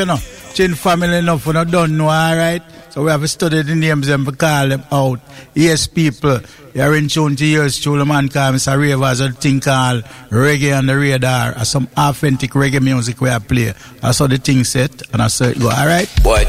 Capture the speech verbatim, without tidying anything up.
You know, Chin family enough, we don't know, alright? So we have to study the names and we call them out. Yes, people, you're in tune to yours, Chula man called Mister Ravers, a thing called Reggae on the Radar, or some authentic reggae music we have play. That's how the thing set, and I saw it go, alright? Boy,